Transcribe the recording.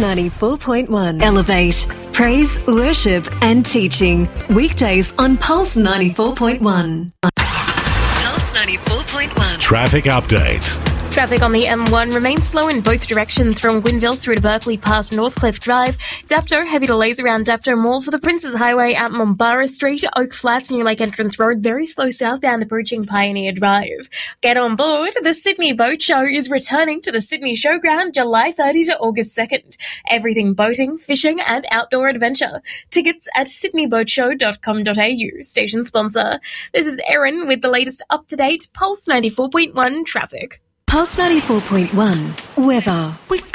94.1. Elevate. Praise, worship and teaching. Weekdays on Pulse 94.1. Pulse 94.1. Traffic update. Traffic on the M1 remains slow in both directions from Gwynville through to Berkeley past Northcliffe Drive. Dapto, heavy delays around Dapto Mall for the Princes Highway at Mombara Street. Oak Flats, New Lake Entrance Road, very slow southbound approaching Pioneer Drive. Get on board. The Sydney Boat Show is returning to the Sydney Showground July 30 to August 2nd. Everything boating, fishing and outdoor adventure. Tickets at sydneyboatshow.com.au. Station sponsor. This is Erin with the latest up-to-date Pulse 94.1 traffic. Pulse 94.1. Weather.